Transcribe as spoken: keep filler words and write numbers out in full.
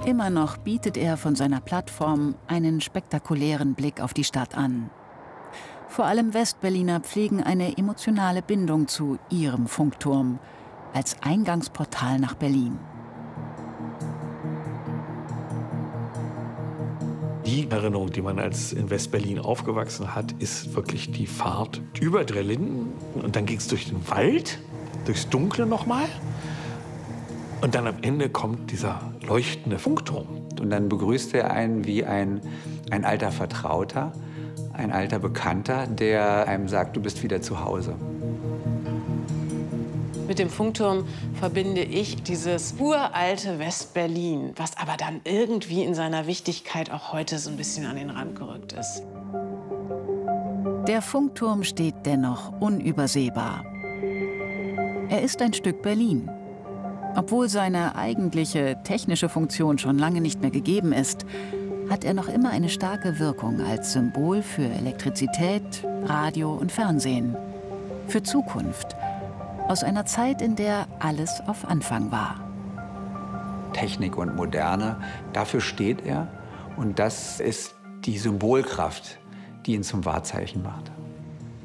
Immer noch bietet er von seiner Plattform einen spektakulären Blick auf die Stadt an. Vor allem Westberliner pflegen eine emotionale Bindung zu ihrem Funkturm als Eingangsportal nach Berlin. Die Erinnerung, die man als in Westberlin aufgewachsen hat, ist wirklich die Fahrt über drei Linden. Und dann ging es durch den Wald, durchs Dunkle nochmal. Und dann am Ende kommt dieser leuchtende Funkturm. Und dann begrüßt er einen wie ein, ein alter Vertrauter, ein alter Bekannter, der einem sagt, du bist wieder zu Hause. Mit dem Funkturm verbinde ich dieses uralte West-Berlin, was aber dann irgendwie in seiner Wichtigkeit auch heute so ein bisschen an den Rand gerückt ist. Der Funkturm steht dennoch unübersehbar. Er ist ein Stück Berlin. Obwohl seine eigentliche technische Funktion schon lange nicht mehr gegeben ist, hat er noch immer eine starke Wirkung als Symbol für Elektrizität, Radio und Fernsehen. Für Zukunft. Aus einer Zeit, in der alles auf Anfang war. Technik und Moderne, dafür steht er. Und das ist die Symbolkraft, die ihn zum Wahrzeichen macht.